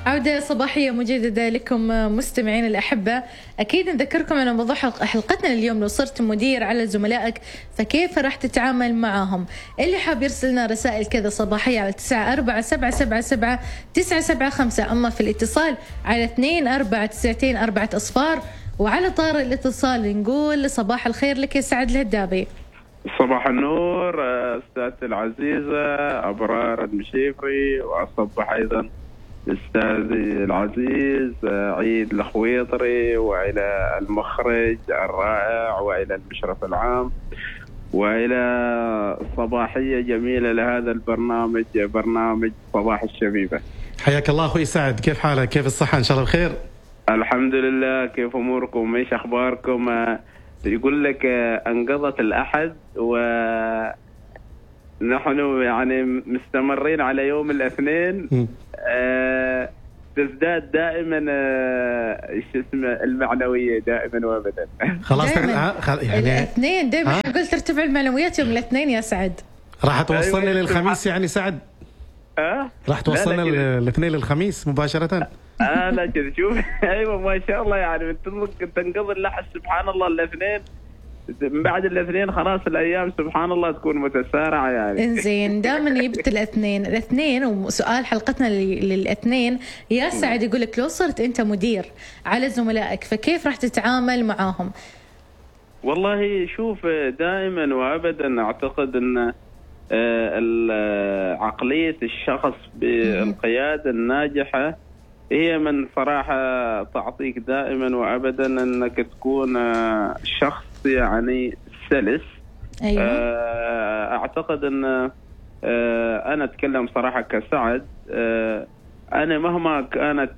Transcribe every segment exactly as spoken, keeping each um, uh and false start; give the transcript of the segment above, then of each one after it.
عودة صباحية مجددة لكم مستمعين الأحبة. أكيد نذكركم أن موضوع حلقتنا اليوم لو صرت مدير على زملائك فكيف راح تتعامل معهم. اللي حاب يرسلنا رسائل كذا صباحية على تسعة أربعة سبعة سبعة سبعة تسعة سبعة خمسة، أما في الاتصال على اثنين أربعة تسعتين أربعة أصفار. وعلى طار الاتصال نقول صباح الخير لك يا سعد الهدابي. صباح النور أستاذتي العزيزة أبرار المشيفري، وأصبح أيضا أستاذي العزيز عيد الخويطري، وإلى المخرج الرائع، وإلى المشرف العام، وإلى صباحية جميلة لهذا البرنامج، برنامج صباح الشبيبة. حياك الله أخوي سعد، كيف حالك؟ كيف الصحة؟ إن شاء الله بخير. الحمد لله. كيف أموركم؟ إيش أخباركم؟ يقول لك انقضت الأحد ونحن يعني مستمرين على يوم الاثنين. آه تزداد دائما آه ايش اسمه المعنوية دائما وابدا. خلاص يعني الاثنين دائما قلت ترتفع المعنويات يوم الاثنين يا سعد. راح توصلني أيوة للخميس يعني سعد؟ أه؟ راح توصلنا الاثنين للخميس مباشرة؟ اه لا كذا شوف. ايوه ما شاء الله يعني تنقضي اللحظة سبحان الله الاثنين، من بعد الاثنين خلاص الايام سبحان الله تكون متسارعه يعني. انزين دائما يبت الاثنين الاثنين وسؤال حلقتنا للاثنين يا سعد يقول لك لو صرت انت مدير على زملائك فكيف راح تتعامل معاهم؟ والله شوف دائما وابدا اعتقد ان عقليه الشخص بالقياده الناجحه هي من صراحه تعطيك دائما وابدا انك تكون شخص يعني سلس. أيوة. أعتقد أن أنا أتكلم صراحة كسعد، أنا مهما كانت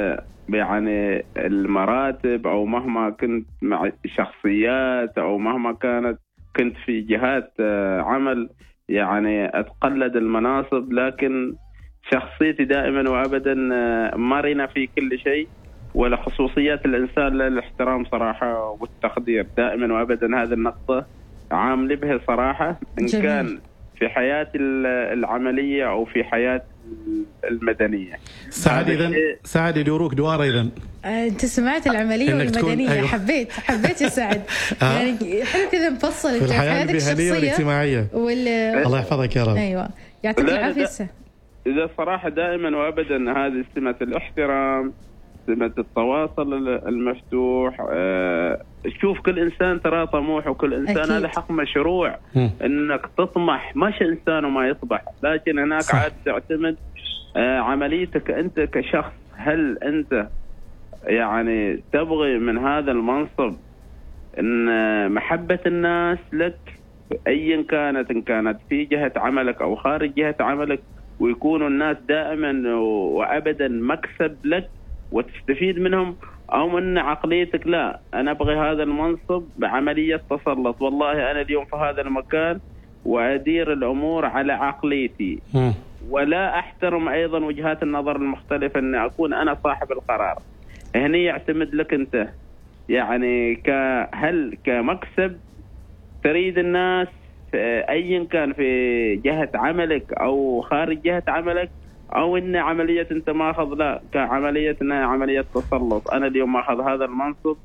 يعني المراتب أو مهما كنت مع شخصيات أو مهما كانت كنت في جهات عمل يعني أتقلد المناصب، لكن شخصيتي دائما وأبدا مرنة في كل شيء، ولا خصوصيات الإنسان للاحترام صراحة والتقدير دائما وأبدا. هذه النقطة عامل بها صراحة إن جميل. كان في حياتي العملية أو في حياتي المدنية. سعد إذن سعد يدوروك دوار إذن أنت سمعت العملية والمدنية. أيوة. حبيت حبيت يا سعد. يعني حلو كذا مفصل في الحياة المهنية والاجتماعية. وال... الله يحفظك يا رب. أيوة يعطيك العافية. إذا صراحة دائما وأبدا هذه سمة الاحترام، سمة التواصل المفتوح. أه شوف كل إنسان ترى طموح، وكل إنسان أكيد. هذا حق مشروع م. إنك تطمح، مش إنسان وما يطمح، لكن هناك صح. عاد تعتمد أه عمليتك أنت كشخص. هل أنت يعني تبغي من هذا المنصب إن محبة الناس لك أيا كانت، إن كانت في جهة عملك أو خارج جهة عملك، ويكونوا الناس دائما وأبدا مكسب لك وتستفيد منهم، أو من عقليتك لا أنا أبغي هذا المنصب بعملية تسلط، والله أنا اليوم في هذا المكان وأدير الأمور على عقليتي م. ولا أحترم أيضا وجهات النظر المختلفة أن أكون أنا صاحب القرار. هني يعتمد لك أنت يعني هل كمكسب تريد الناس أيا كان في جهة عملك أو خارج جهة عملك، أو إن عملية أنت ماخذ لا كعملية إنها عملية تسلط. أنا اليوم ماخذ هذا المنصب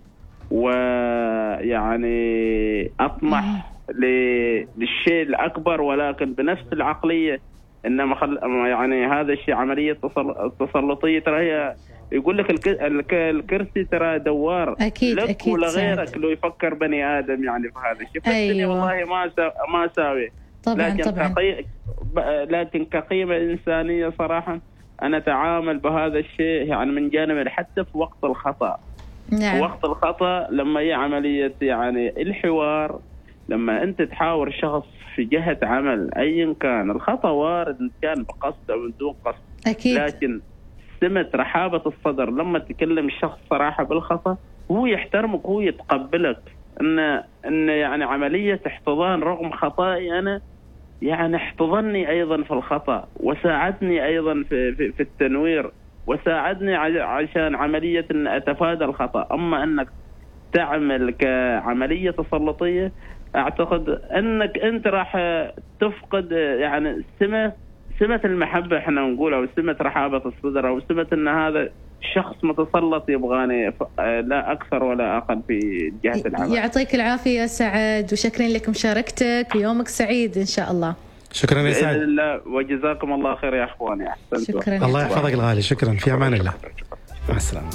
ويعني أطمح للشيء الأكبر، ولكن بنفس العقلية إنما خل يعني هذا الشيء عملية تسلطية. ترى هي يقول لك الكرسي ترى دوار، أكيد لك أكيد ولا غيرك لو يفكر بني آدم يعني في هذا الشيء. أيوة. والله ما سا ما ساوي. طبعا لكن طبعا كقي... لكن كقيمة إنسانية صراحة أنا أتعامل بهذا الشيء يعني من جانب حتى في وقت الخطأ. نعم. في وقت الخطأ لما هي عملية يعني الحوار، لما أنت تحاور شخص في جهة عمل أيا كان، الخطأ وارد إن كان بقصد أو بدون قصد، أكيد. لكن سمة رحابة الصدر لما تكلم الشخص صراحة بالخطأ هو يحترمك، هو يتقبلك. إن إن يعني عملية احتضان رغم خطأي أنا، يعني احتضنني أيضا في الخطأ وساعدني أيضا في في, في التنوير، وساعدني عشان عملية إن أتفادى الخطأ. أما أنك تعمل كعملية تسلطية أعتقد أنك أنت راح تفقد يعني سمة سمة المحبة احنا نقول، او سمة رحابة الصدر، او سمة ان هذا شخص متسلط يبغاني، لا اكثر ولا اقل في جهة العمل. يعطيك العافية سعد، وشكرا لك مشاركتك، ويومك سعيد ان شاء الله. شكرا يا سعد. بإذن الله، وجزاكم الله خير يا اخواني. احسنتوا. شكرا. الله يحفظك الغالي. شكرا، في امان الله. مع السلامة.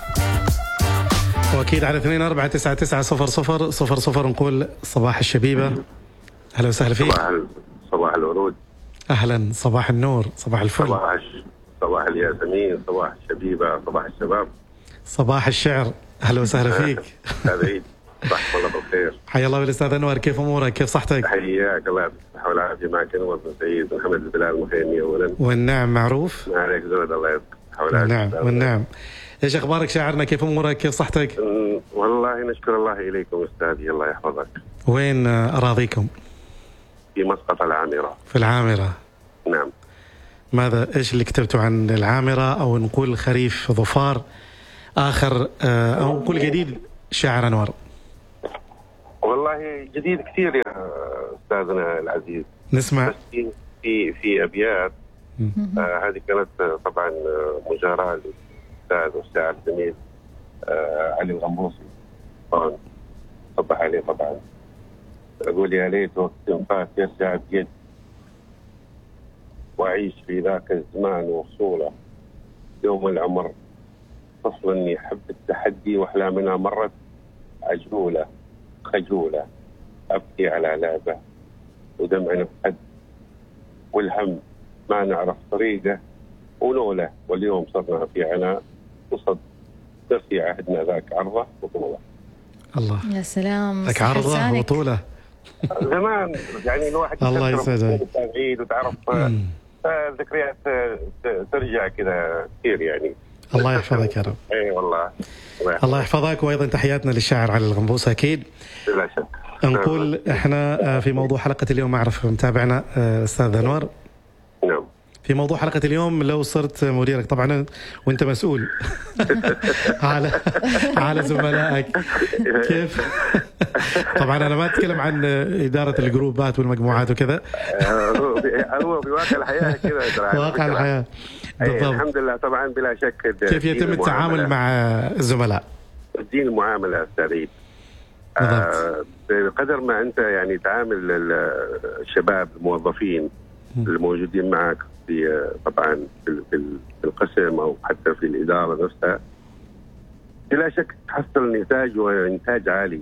واكيد على اثنين أربعة تسعة تسعة صفر صفر صفر صفر نقول صباح الشبيبة. اهلا وسهلا فيك. صباح صباح الورود. اهلا، صباح النور، صباح الفل، صباح صباح الياسمين، صباح الشبيبه، صباح الشباب، صباح الشعر. اهلا وسهلا فيك. سعيد، صباح الله بالخير. حيا الله بالاستاذ انور، كيف امورك؟ كيف صحتك؟ حياك الله بالصحه والعافيه. معك انور بن سعيد محمد البلال المخيمي اولا. والنعم معروف. ما عليك زود، الله يصلحك. والنعم والنعم. ايش اخبارك شاعرنا؟ كيف امورك؟ كيف صحتك؟ والله نشكر الله اليكم استاذي، الله يحفظك. وين اراضيكم؟ في مسقط العامره. في العامره. نعم. ماذا ايش اللي كتبته عن العامره، او نقول خريف ظفار اخر، او نقول جديد شاعر انور؟ والله جديد كثير يا استاذنا العزيز. نسمع. بس في في في ابيات آه هذه كانت طبعا مجاراه للاستاذ والشاعر الزميل آه علي الغموصي طبعا، صبح عليه طبعا. اقول يا ليت وقت فات يرجع بيد، واعيش في ذاك الزمان وصوله، يوم العمر فصل يحب التحدي واحلامنا مرت عجوله خجوله، ابكي على لعبه ودمعنا بحد، والهم ما نعرف طريقه ونوله، واليوم صرنا في عناء وصد، في عهدنا ذاك عرضه وطوله. الله يا سلام، ذاك عرضه وطوله زمان يعني الواحد الله يسعدك. عيد وتعرف ذكريات ترجع كذا كثير يعني. الله يحفظك يا رب. اي والله. الله يحفظك. وايضا تحياتنا للشاعر علي الغموصي اكيد. لا شك. نقول احنا في موضوع حلقه اليوم، اعرف متابعنا استاذ انور. نعم. في موضوع حلقه اليوم، لو صرت مديرك طبعا وانت مسؤول على على زملائك، كيف؟ طبعا انا ما اتكلم عن اداره الجروبات والمجموعات وكذا، هو في واقع الحياه كذا. واقع الحياه بالضبط. الحمد لله طبعا بلا شك. كيف يتم التعامل مع الزملاء؟ الدين المعامله استاذ. آه بقدر ما انت يعني تعامل الشباب الموظفين الموجودين معك في طبعا في القسم او حتى في الاداره نفسها، بلا شك تحصل نتاج وانتاج عالي.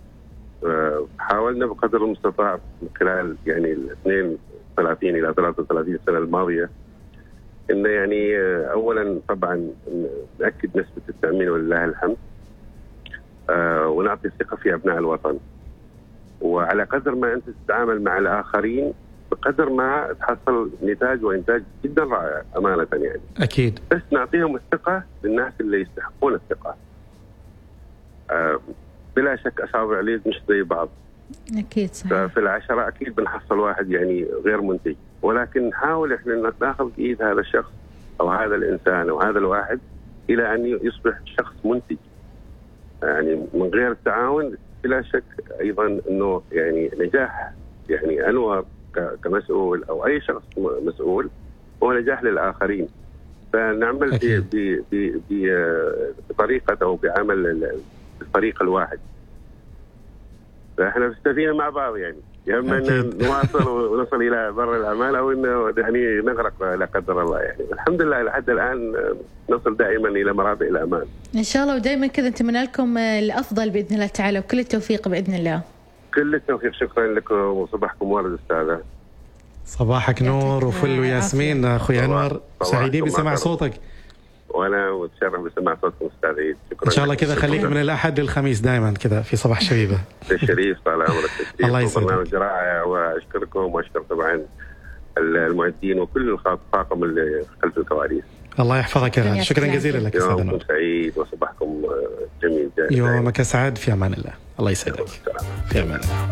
آه حاولنا بقدر المستطاع من خلال يعني ال اثنين وثلاثين الى ثلاثة وثلاثين سنه الماضيه ان يعني اولا طبعا ناكد نسبه التامين ولله الحمد، آه ونعطي الثقه في ابناء الوطن، وعلى قدر ما انت تتعامل مع الاخرين بقدر ما تحصل نتاج وانتاج جدا رائع امانه يعني. اكيد. بس نعطيهم الثقه للناس اللي يستحقون الثقه. آه بلا شك اصابع اليد مش زي بعض. اكيد صحيح. في العشره اكيد بنحصل واحد يعني غير منتج، ولكن نحاول احنا ناخذ بايد هذا الشخص او هذا الانسان او هذا الواحد الى ان يصبح شخص منتج. يعني من غير التعاون بلا شك ايضا انه يعني نجاح يعني انور كمسؤول او اي شخص مسؤول هو نجاح للاخرين. فنعمل بطريقه او بعمل الفريق الواحد. فاحنا في السفينه مع بعض يعني، يا اما ان نواصل ونصل الى بر الامان او انه يعني نغرق لا قدر الله يعني. الحمد لله لحد الان نصل دائما الى مرابع الامان ان شاء الله، ودائما كذا نتمنى لكم الافضل باذن الله تعالى، وكل التوفيق باذن الله. كل التوفيق. شكرا لكم وصباحكم ورد استاذه. صباحك نور وفل وياسمين اخوي انور، سعيدين بسماع صوتك. وانا متشرف بسماع صوتكم استاذ عيد. شكرا. ان شاء الله كذا خليك من الاحد للخميس دائما كذا في صباح شبيبه. الشريف طال عمرك. الله يسعدك. برنامج رائع واشكركم واشكر طبعا المعدين وكل الطاقم اللي خلف الكواليس. الله يحفظك يا غالي. شكرا جزيلا لك استاذ انور. يومكم سعيد وصباحكم جميل. يومك سعد. في امان الله. الله يسعدك. في امان الله.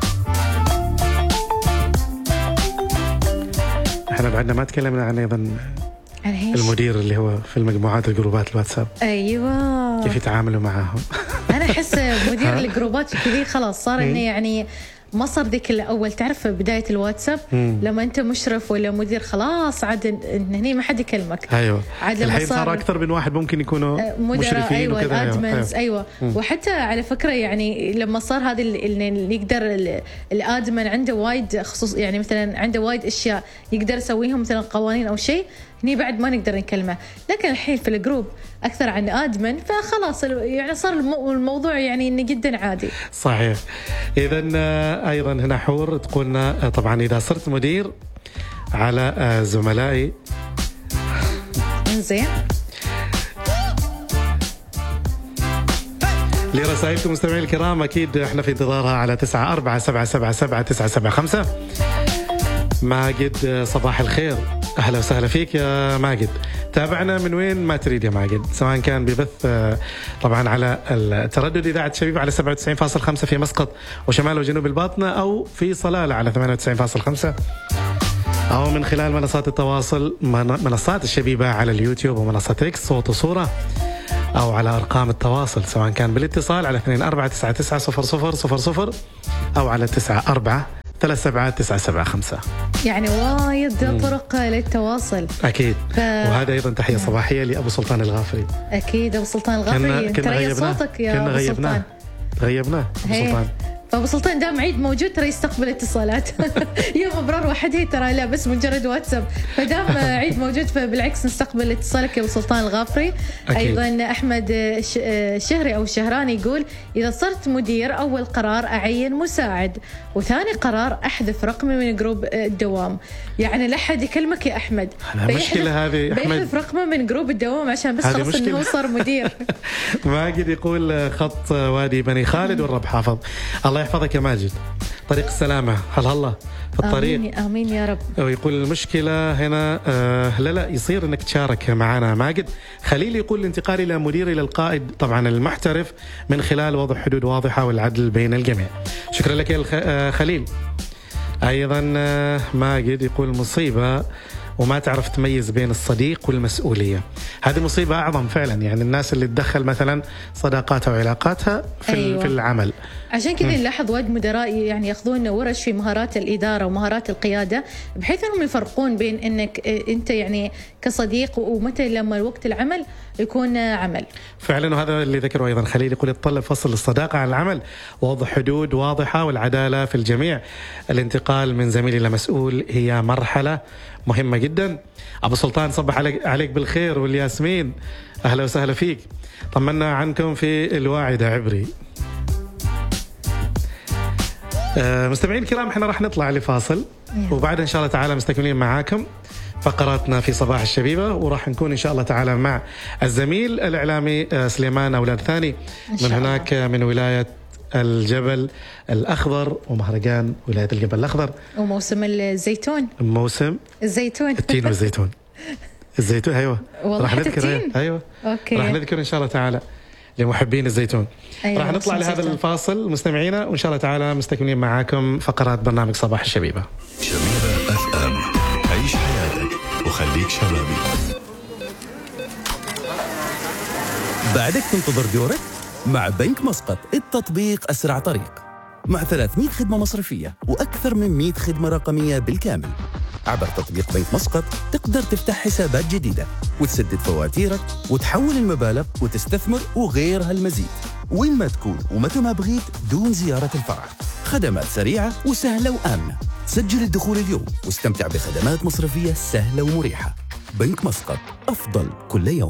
احنا بعدنا ما تكلمنا عن ايضا المدير اللي هو في المجموعات الجروبات الواتساب. ايوه. كيف يتعاملوا معاهم؟ انا احس مدير الجروبات كذي خلاص صار انه يعني ما صار ذيك الأول تعرف بداية الواتساب مم. لما أنت مشرف ولا مدير خلاص عاد إن هني ما حد يكلمك. أيوة. عاد لما الحين صار أكثر من واحد ممكن يكونوا مشرفين أيوة وكذا. الادمنز أيوة, أيوة. وحتى على فكرة يعني لما صار هذا اللي يقدر الادمن عنده وايد خصوص يعني مثلا عنده وايد أشياء يقدر يسويهم مثلا قوانين أو شيء هني بعد ما نقدر نكلمه. لكن الحين في الجروب أكثر عن آدمن فخلاص يعني صار الموضوع يعني إنه جدا عادي. صحيح. إذن أيضا هنا حور تقولنا طبعا إذا صرت مدير على زملائي زين لرسائلكم مستمعين الكرام أكيد إحنا في انتظارها على تسعة أربعة سبعة سبعة سبعة تسعة سبعة خمسة. ماجد صباح الخير، أهلا وسهلا فيك يا ماجد. تابعنا من وين ما تريد يا ماجد، سواء كان ببث طبعا على التردد إذاعة شبيبة على سبعة وتسعين فاصلة خمسة في مسقط وشمال وجنوب الباطنة، أو في صلالة على ثمانية وتسعين فاصلة خمسة، أو من خلال منصات التواصل منصات الشبيبة على اليوتيوب ومنصة إكس صوت وصورة، أو على أرقام التواصل سواء كان بالاتصال على اثنين أربعة تسعة تسعة صفر صفر صفر صفر أو على تسعة أربعة ثلاث سبعات تسعة سبعة خمسة. يعني وايد طرق للتواصل أكيد. ف... وهذا أيضا تحية صباحية لأبو سلطان الغافري. أكيد أبو سلطان الغافري، ترى صوتك يا أبو سلطان. غيبناه أبو سلطان. فأبو سلطان دام عيد موجود ترى يستقبل اتصالات. يوم أبرار وحده ترى لا بس مجرد واتساب، فدام عيد موجود فبالعكس نستقبل اتصالك يا أبو سلطان الغافري. أكيد. أيضا أحمد شهري أو الشهراني يقول إذا صرت مدير أول قرار أعين مساعد، وثاني قرار أحذف رقمي من جروب الدوام. يعني لا حد يكلمك يا أحمد، المشكلة هذه أحمد بيحذف رقمه من جروب الدوام عشان بس خلص إنه صار مدير. ماجد يقول خط وادي بني خالد والرب حافظ. الله يحفظك يا ماجد، طريق السلامة هل هلا في الطريق. آمين آمين يا رب. ويقول المشكلة هنا آه لا لا يصير انك تشارك معنا ماجد. خليل يقول الانتقال الى مدير الى القائد طبعا المحترف من خلال وضع حدود واضحة والعدل بين الجميع. شكرا لك يا خليل. ايضا آه ماجد يقول مصيبة وما تعرف تميز بين الصديق والمسؤولية. هذه مصيبة أعظم فعلا، يعني الناس اللي تدخل مثلا صداقاتها وعلاقاتها في, أيوة. في العمل. عشان كذا نلاحظ وايد مدراء يعني ياخذون ورش في مهارات الإدارة ومهارات القيادة بحيث أنهم يفرقون بين أنك أنت يعني كصديق ومتى لما وقت العمل يكون عمل. فعلا، وهذا اللي ذكره أيضا خليل، يقول يتطلب فصل الصداقة عن العمل، وضع حدود واضحة والعدالة في الجميع. الانتقال من زميل إلى مسؤول هي مرحلة مهمة جدا. أبو سلطان صبح عليك, عليك بالخير والياسمين، أهلا وسهلا فيك. طمنا عنكم في الواعدة عبري. آه مستمعين الكرام، احنا راح نطلع لفاصل وبعد إن شاء الله تعالى مستكملين معاكم فقراتنا في صباح الشبيبة، وراح نكون إن شاء الله تعالى مع الزميل الإعلامي سليمان أولاد ثاني من هناك من ولاية الجبل الأخضر ومهرجان ولاية الجبل الأخضر وموسم الزيتون. موسم الزيتون التين والزيتون. الزيتون أيوة راح نذكر أيوة أوكي. راح نذكر إن شاء الله تعالى لمحبين الزيتون. أيوة. راح نطلع لهذا زيتون. الفاصل مستمعينا، وإن شاء الله تعالى مستكملين معاكم فقرات برنامج صباح الشبيبة. شبيبة أف أم، عيش حياتك وخليك شبابي. بعدك تنتظر دورك؟ مع بنك مسقط التطبيق أسرع طريق، مع ثلاثمئة خدمة مصرفية وأكثر من مئة خدمة رقمية بالكامل. عبر تطبيق بنك مسقط تقدر تفتح حسابات جديدة وتسدد فواتيرك وتحول المبالغ وتستثمر وغير هالمزيد، وين ما تكون ومتى ما بغيت دون زيارة الفرع. خدمات سريعة وسهلة وآمنة. سجل الدخول اليوم واستمتع بخدمات مصرفية سهلة ومريحة. بنك مسقط، أفضل كل يوم.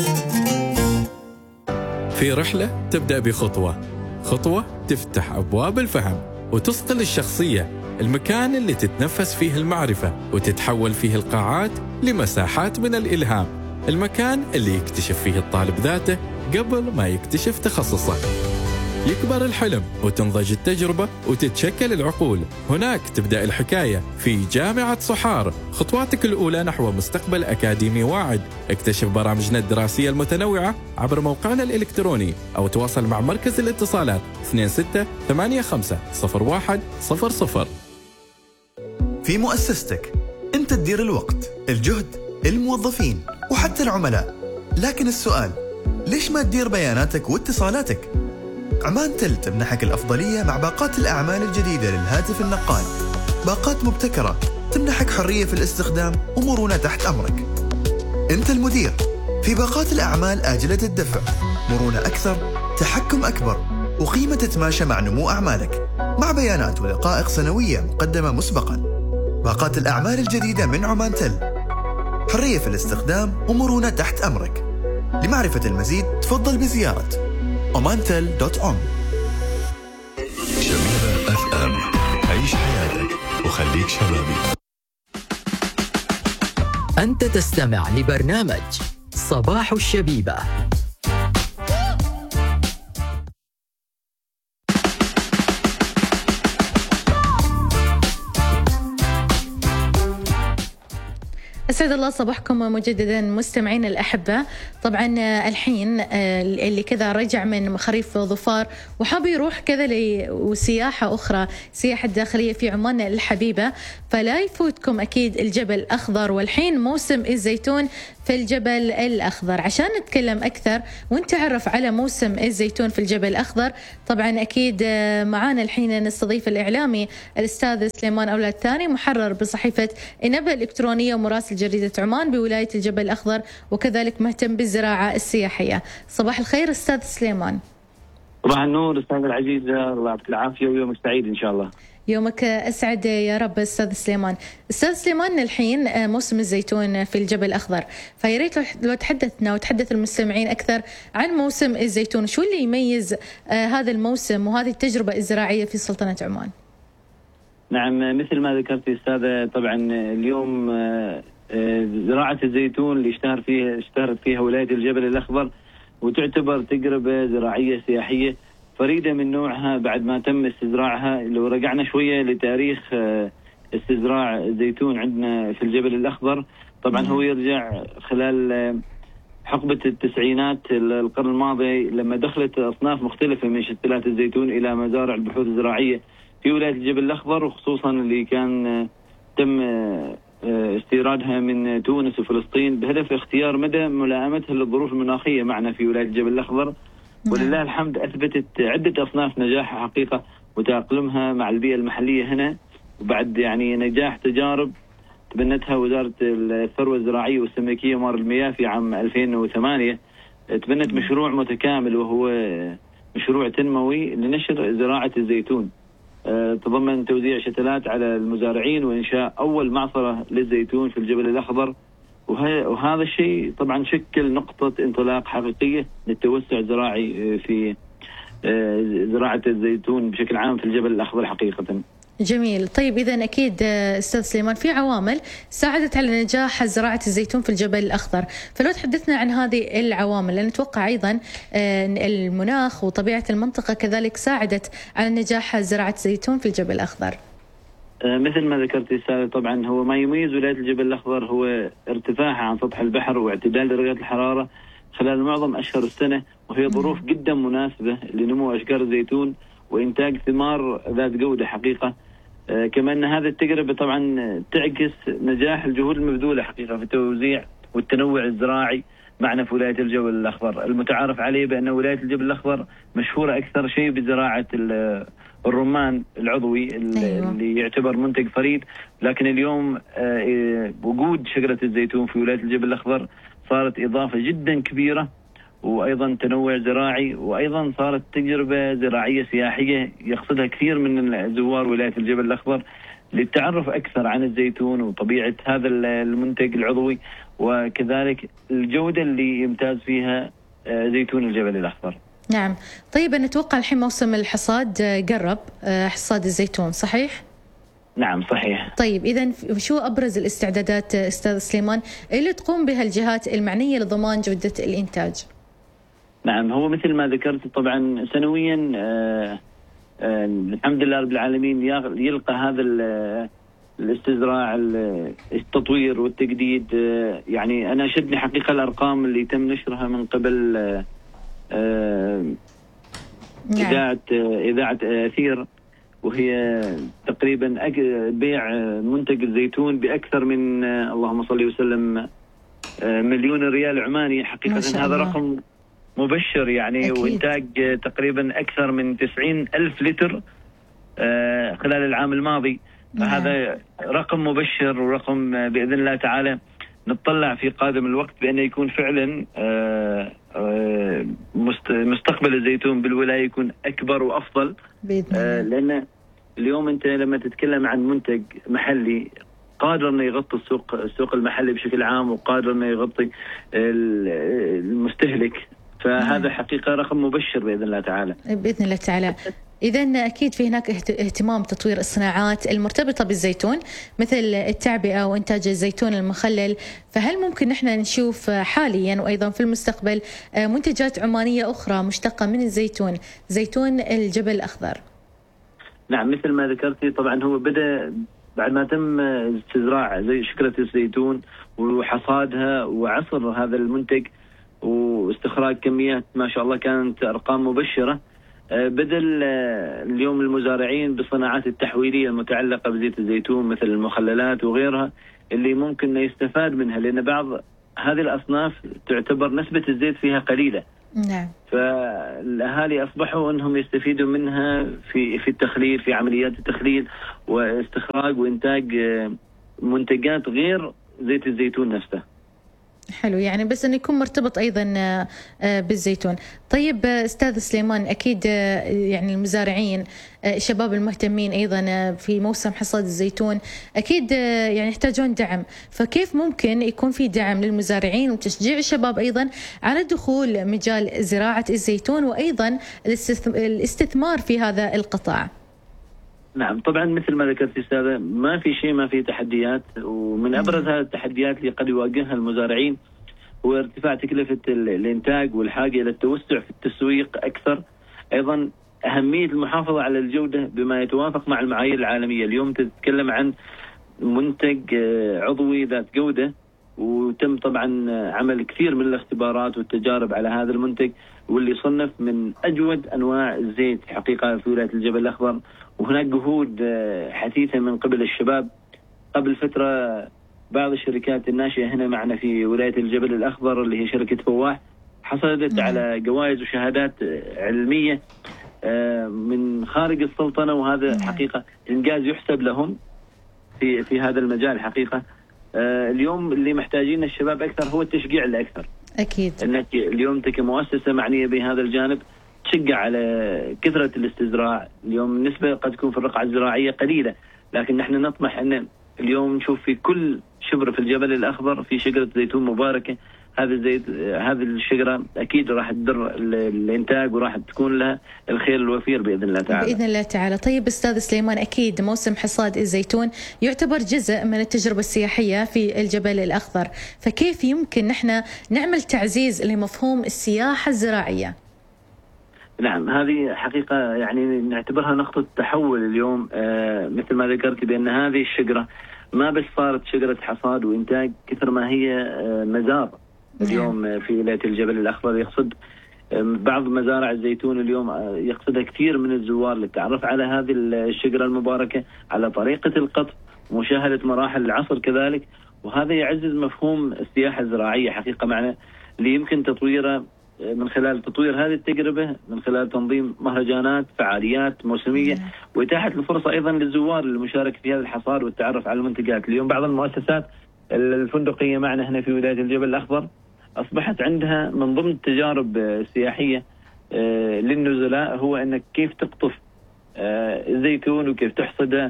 في رحلة تبدأ بخطوة، خطوة تفتح أبواب الفهم وتصقل الشخصية، المكان اللي تتنفس فيه المعرفة وتتحول فيه القاعات لمساحات من الإلهام، المكان اللي يكتشف فيه الطالب ذاته قبل ما يكتشف تخصصه. يكبر الحلم وتنضج التجربة وتتشكل العقول. هناك تبدأ الحكاية في جامعة صحار، خطواتك الأولى نحو مستقبل أكاديمي واعد. اكتشف برامجنا الدراسية المتنوعة عبر موقعنا الإلكتروني أو تواصل مع مركز الاتصالات اثنين ستة ثمانية خمسة صفر واحد صفر صفر. في مؤسستك أنت تدير الوقت، الجهد، الموظفين وحتى العملاء، لكن السؤال ليش ما تدير بياناتك واتصالاتك؟ عمان تل تمنحك الأفضلية مع باقات الأعمال الجديدة للهاتف النقال. باقات مبتكرة تمنحك حرية في الاستخدام ومرونة تحت أمرك. أنت المدير في باقات الأعمال آجلة الدفع، مرونة أكثر، تحكم أكبر، وقيمة تتماشى مع نمو أعمالك، مع بيانات ودقائق سنوية مقدمة مسبقا. باقات الأعمال الجديدة من عمان تل، حرية في الاستخدام ومرونة تحت أمرك. لمعرفة المزيد تفضل بزيارة omantel دوت com. شبيبة اف ام، عيش حياتك وخليك شبابي. أنت تستمع لبرنامج صباح الشبيبة. أسعد الله صباحكم مجددا مستمعين الأحبة. طبعا الحين اللي كذا رجع من خريف ظفار وحاب يروح كذا لسياحة أخرى، سياحة داخلية في عمان الحبيبة، فلا يفوتكم أكيد الجبل الأخضر. والحين موسم الزيتون في الجبل الأخضر. عشان نتكلم أكثر ونتعرف على موسم الزيتون في الجبل الأخضر، طبعا أكيد معانا الحين نستضيف الإعلامي الأستاذ سليمان أولاد ثاني، محرر بصحيفة النبأ الإلكترونية ومراسل جريدة عمان بولاية الجبل الأخضر، وكذلك مهتم بالزراعة السياحية. صباح الخير أستاذ سليمان. صباح النور أستاذ العزيز، الله يعطيك العافية ويومك سعيد إن شاء الله. يومك أسعد يا رب أستاذ سليمان. أستاذ سليمان، الحين موسم الزيتون في الجبل الأخضر، فياريت لو تحدثنا وتحدث المستمعين أكثر عن موسم الزيتون، شو اللي يميز هذا الموسم وهذه التجربة الزراعية في سلطنة عمان؟ نعم، مثل ما ذكرت أستاذة، طبعا اليوم زراعة الزيتون اللي اشتهر فيها اشتهرت فيها ولاية الجبل الأخضر، وتعتبر تجربة زراعية سياحية فريدة من نوعها بعد ما تم استزراعها. لو رجعنا شوية لتاريخ استزراع الزيتون عندنا في الجبل الأخضر، طبعا هو يرجع خلال حقبة التسعينات القرن الماضي، لما دخلت أصناف مختلفة من شتلات الزيتون إلى مزارع البحوث الزراعية في ولاية الجبل الأخضر، وخصوصا اللي كان تم استيرادها من تونس وفلسطين بهدف اختيار مدى ملائمتها للظروف المناخية معنا في ولاية الجبل الأخضر. ولله الحمد أثبتت عدة أصناف نجاحها حقيقة وتأقلمها مع البيئة المحلية هنا، وبعد يعني نجاح تجارب تبنتها وزارة الثروة الزراعية والسمكية ومار المياه في عام ألفين وثمانية، تبنت مشروع متكامل وهو مشروع تنموي لنشر زراعة الزيتون، تضمن توزيع شتلات على المزارعين وإنشاء أول معصرة للزيتون في الجبل الأخضر. وهذا الشيء طبعا شكل نقطة انطلاق حقيقية للتوسع الزراعي في زراعة الزيتون بشكل عام في الجبل الأخضر حقيقة. جميل. طيب إذن أكيد أستاذ سليمان في عوامل ساعدت على نجاح زراعة الزيتون في الجبل الأخضر، فلو تحدثنا عن هذه العوامل، لأن نتوقع أيضا المناخ وطبيعة المنطقة كذلك ساعدت على نجاح زراعة الزيتون في الجبل الأخضر. مثل ما ذكرت أستاذ، طبعا هو ما يميز ولاية الجبل الأخضر هو ارتفاعها عن سطح البحر واعتدال درجات الحرارة خلال معظم أشهر السنة، وهي ظروف جدا مناسبة لنمو أشجار الزيتون وإنتاج ثمار ذات جودة حقيقة. آه كما أن هذه التجربة طبعا تعكس نجاح الجهود المبذولة حقيقة في التوزيع والتنوع الزراعي معنا في ولاية الجبل الأخضر. المتعارف عليه بأن ولاية الجبل الأخضر مشهورة أكثر شيء بزراعة الرمان العضوي أيوة. اللي يعتبر منتج فريد، لكن اليوم آه وجود شجرة الزيتون في ولاية الجبل الأخضر صارت إضافة جدا كبيرة، وأيضا تنوع زراعي، وأيضا صارت تجربة زراعية سياحية يقصدها كثير من زوار ولاية الجبل الأخضر للتعرف أكثر عن الزيتون وطبيعة هذا المنتج العضوي، وكذلك الجودة اللي يمتاز فيها زيتون الجبل الأخضر. نعم. طيب نتوقع الحين موسم الحصاد قرب، حصاد الزيتون صحيح؟ نعم صحيح. طيب إذن شو أبرز الاستعدادات أستاذ سليمان اللي تقوم بها الجهات المعنية لضمان جودة الإنتاج؟ نعم، هو مثل ما ذكرت طبعا سنويا آه آه الحمد لله رب العالمين يلقى هذا الاستزراع التطوير والتجديد. آه يعني أنا شدني حقيقة الأرقام اللي تم نشرها من قبل آه آه نعم. إذاعة آه إذاعة أثير، وهي تقريبا بيع منتج الزيتون بأكثر من آه اللهم صل وسلم آه مليون ريال عماني حقيقة. هذا رقم مبشر يعني أكيد. وإنتاج تقريبا أكثر من تسعين ألف لتر خلال العام الماضي. فهذا رقم مبشر ورقم بإذن الله تعالى نتطلع في قادم الوقت بأنه يكون فعلا مستقبل الزيتون بالولاية يكون أكبر وأفضل بإذن الله. لأن اليوم أنت لما تتكلم عن منتج محلي قادر انه يغطي السوق السوق المحلي بشكل عام، وقادر انه يغطي المستهلك، فهذا حقيقه رقم مبشر باذن الله تعالى. باذن الله تعالى. إذا أكيد في هناك اهتمام تطوير الصناعات المرتبطة بالزيتون مثل التعبئة وإنتاج الزيتون المخلل، فهل ممكن نحن نشوف حاليا وأيضا في المستقبل منتجات عمانية أخرى مشتقة من الزيتون، زيتون الجبل الأخضر؟ نعم، مثل ما ذكرتي طبعا هو بدأ بعد ما تم استزراع زي شكرة الزيتون وحصادها وعصر هذا المنتج واستخراج كميات ما شاء الله كانت أرقام مبشرة. بدل اليوم المزارعين بالصناعات التحويلية المتعلقة بزيت الزيتون مثل المخللات وغيرها اللي ممكن يستفاد منها، لأن بعض هذه الأصناف تعتبر نسبة الزيت فيها قليلة. نعم. فالأهالي أصبحوا أنهم يستفيدوا منها في في التخليل، في عمليات التخليل واستخراج وإنتاج منتجات غير زيت الزيتون نفسه. حلو، يعني بس أن يكون مرتبط أيضا بالزيتون. طيب أستاذ سليمان، أكيد يعني المزارعين الشباب المهتمين أيضا في موسم حصاد الزيتون أكيد يعني يحتاجون دعم، فكيف ممكن يكون في دعم للمزارعين وتشجيع الشباب أيضا على دخول مجال زراعة الزيتون وأيضا الاستثمار في هذا القطاع؟ نعم طبعا مثل ما ذكرت أستاذة، ما في شيء ما في تحديات، ومن أبرز هذه التحديات اللي قد يواجهها المزارعين هو ارتفاع تكلفة الإنتاج والحاجة إلى التوسع في التسويق أكثر. أيضا أهمية المحافظة على الجودة بما يتوافق مع المعايير العالمية. اليوم تتكلم عن منتج عضوي ذات جودة، وتم طبعا عمل كثير من الاختبارات والتجارب على هذا المنتج، واللي صنف من أجود أنواع الزيت حقيقة في ولاية الجبل الأخضر. وهناك جهود حثيثة من قبل الشباب. قبل فترة بعض الشركات الناشئة هنا معنا في ولاية الجبل الأخضر اللي هي شركة فواح حصلت على جوائز وشهادات علمية من خارج السلطنة، وهذا حقيقة إنجاز يحسب لهم في في هذا المجال حقيقة. اليوم اللي محتاجين الشباب أكثر هو التشجيع الأكثر. أكيد. أنك اليوم أنت كمؤسسة معنية بهذا الجانب تشجع على كثرة الاستزراع. اليوم النسبة قد تكون في الرقعة الزراعية قليلة، لكن نحن نطمح أن اليوم نشوف في كل شبر في الجبل الأخضر في شجرة زيتون مباركة. هذا الزيت هذه الشجرة أكيد راح تدر الإنتاج وراح تكون لها الخير الوفير بإذن الله تعالى. بإذن الله تعالى. طيب أستاذ سليمان، أكيد موسم حصاد الزيتون يعتبر جزء من التجربة السياحية في الجبل الأخضر، فكيف يمكن نحن نعمل تعزيز لمفهوم السياحة الزراعية؟ نعم، هذه حقيقة يعني نعتبرها نقطة تحول اليوم. آه مثل ما ذكرت بأن هذه الشجرة ما بس صارت شجرة حصاد وإنتاج كثر ما هي آه مزار. اليوم في ولاية الجبل الأخضر يقصد بعض مزارع الزيتون اليوم يقصدها كثير من الزوار للتعرف على هذه الشجرة المباركة، على طريقة القطف، مشاهدة مراحل العصر كذلك، وهذا يعزز مفهوم السياحة الزراعية حقيقة معنا اللي يمكن تطويره من خلال تطوير هذه التجربة، من خلال تنظيم مهرجانات، فعاليات موسمية، وإتاحة الفرصة أيضا للزوار للمشاركة في هذا الحصاد والتعرف على المنتجات. اليوم بعض المؤسسات الفندقية معنا هنا في ولاية الجبل الأخضر أصبحت عندها من ضمن التجارب السياحية للنزلاء هو أنك كيف تقطف الزيتون وكيف تحصده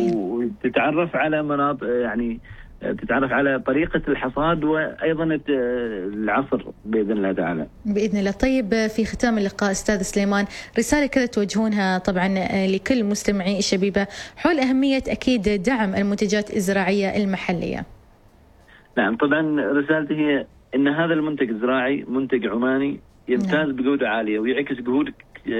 وتتعرف على مناطق، يعني تتعرف على طريقة الحصاد وأيضا العصر بإذن الله تعالى. بإذن الله. طيب في ختام اللقاء أستاذ سليمان، رسالة كذا توجهونها طبعا لكل مستمعي الشبيبة حول أهمية أكيد دعم المنتجات الزراعية المحلية. نعم طبعا رسالتي هي أن هذا المنتج الزراعي منتج عماني يمتاز بجودة عالية ويعكس جهود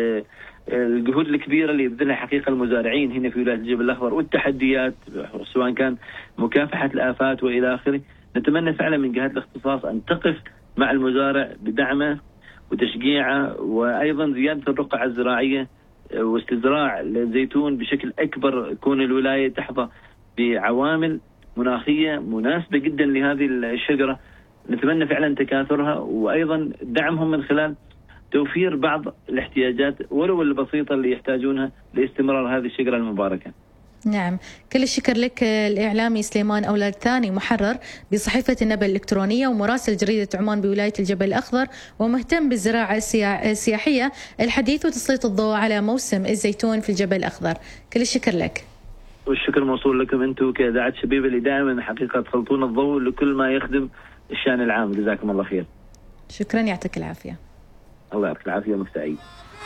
الجهود الكبيرة اللي يبذلها حقيقة المزارعين هنا في ولاية الجبل الأخضر والتحديات سواء كان مكافحة الآفات وإلى آخره. نتمنى فعلا من جهات الاختصاص أن تقف مع المزارع بدعمه وتشجيعه، وأيضا زيادة الرقعة الزراعية واستزراع الزيتون بشكل أكبر. كون الولاية تحظى بعوامل مناخية مناسبة جدا لهذه الشجرة، نتمنى فعلا تكاثرها وأيضا دعمهم من خلال توفير بعض الاحتياجات ولو البسيطة اللي يحتاجونها لاستمرار هذه الشجرة المباركة. نعم، كل الشكر لك الإعلامي سليمان أولاد ثاني، محرر بصحيفة النبأ الإلكترونية ومراسل جريدة عمان بولاية الجبل الأخضر، ومهتم بالزراعة السياحية الحديث وتسليط الضوء على موسم الزيتون في الجبل الأخضر. كل الشكر لك. والشكر موصول لكم أنتم كإذاعة شبيبة اللي دائما حقيقة تسلطون الضوء لكل ما يخدم الشأن العام. جزاكم الله خير. شكرا، يعطيك العافية. الله يعطيك العافية، مستعين.